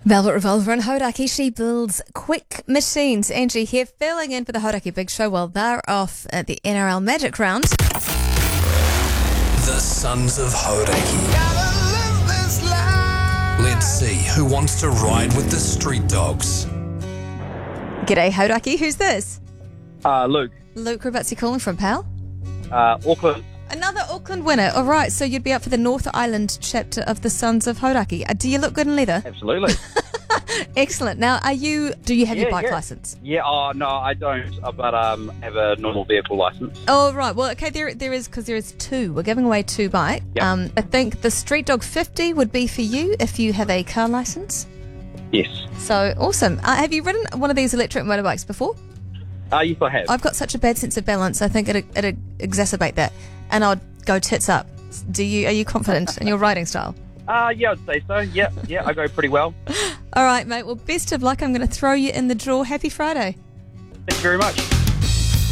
Velvet Revolver and Hauraki, she builds quick machines. Angie here, filling in for the Hauraki Big Show while they're off at the NRL Magic Round. The Sons of Hauraki. Let's see who wants to ride with the street dogs. G'day Hauraki, who's this? Luke. Luke, whereabouts you calling from, pal? Auckland. Another Auckland winner. All right, so you'd be up for the North Island chapter of the Sons of Hauraki. Do you look good in leather? Absolutely. Excellent. Now, do you have your bike license? Yeah, no, I don't, but have a normal vehicle license. Oh, right. Well, okay, there is two. We're giving away two bikes. Yep. I think the Street Dog 50 would be for you if you have a car license. Yes. So, awesome. Have you ridden one of these electric motorbikes before? Yes, I have. I've got such a bad sense of balance, I think it'd exacerbate that. And I'd go tits up. Are you confident in your riding style? Yeah, I'd say so. Yeah, I go pretty well. All right, mate. Well, best of luck. I'm going to throw you in the draw. Happy Friday. Thank you very much.